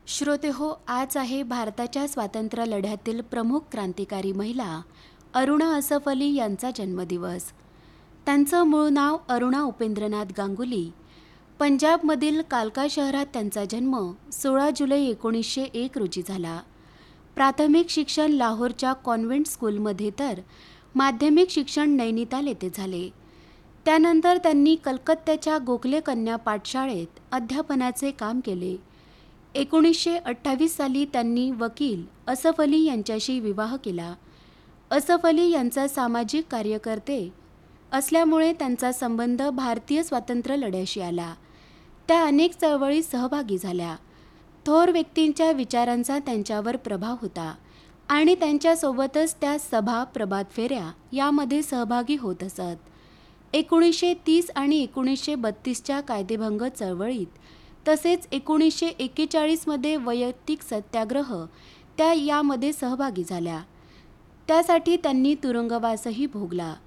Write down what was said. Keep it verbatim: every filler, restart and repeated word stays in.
श्रोतेहो, आज आहे भारताच्या स्वातंत्र्य लढ्यातील प्रमुख क्रांतिकारी महिला अरुणा असफ अली यांचा जन्मदिवस. त्यांचं मूळ नाव अरुणा उपेंद्रनाथ गांगुली. पंजाबमधील कालका शहरात त्यांचा जन्म सोळा जुलै एकोणीसशे एक रोजी झाला. प्राथमिक शिक्षण लाहोरच्या कॉन्व्हेंट स्कूलमध्ये तर माध्यमिक शिक्षण नैनिताल येथे झाले. त्यानंतर त्यांनी कलकत्त्याच्या गोखले कन्या पाठशाळेत अध्यापनाचे काम केले. एकोणीसशे अठ्ठावीस साली त्यांनी वकील असफ अली यांच्याशी विवाह केला. असफ अली यांचा सामाजिक कार्यकर्ते असल्यामुळे त्यांचा संबंध भारतीय स्वातंत्र्य लढ्याशी आला. त्या अनेक चळवळीत सहभागी झाल्या. थोर व्यक्तींच्या विचारांचा त्यांच्यावर प्रभाव होता आणि त्यांच्यासोबतच त्या सभा, प्रभात फेऱ्या यामध्ये सहभागी होत असत. एकोणीसशे तीस आणि एकोणीसशे बत्तीसच्या कायदेभंग चळवळीत तसेच एकोणीसशे एक्केचाळीसमध्ये वैयक्तिक सत्याग्रह त्या यामध्ये सहभागी झाल्या. त्यासाठी त्यांनी तुरुंगवासही भोगला.